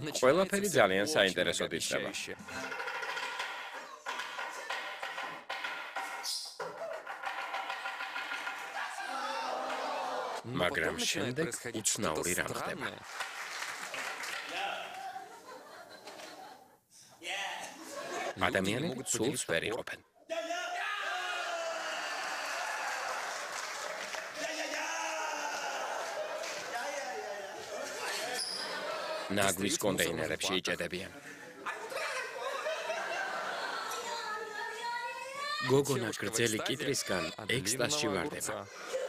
ყველაფერი ძალიან საინტერესოდ იწყება. მაგრამ შემდეგ უცნაური რამ ხდება. ადამიანები სულს ვერ იყოფენ. ნაგვის კონტეინერებში იჭედებიან. გოგონა გრძელი კიტრისგან ექსტაზში ვარდება.